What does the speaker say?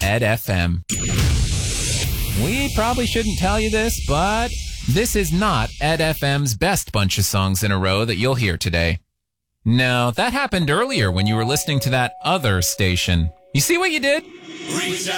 Ed FM. We probably shouldn't tell you this, but this is not Ed FM's best bunch of songs in a row that you'll hear today. No, that happened earlier when you were listening to that other station. You see what you did?